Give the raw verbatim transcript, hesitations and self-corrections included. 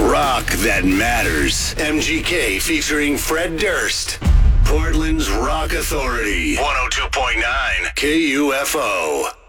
Rock that matters. M G K featuring Fred Durst. Portland's Rock Authority. one oh two point nine K U F O.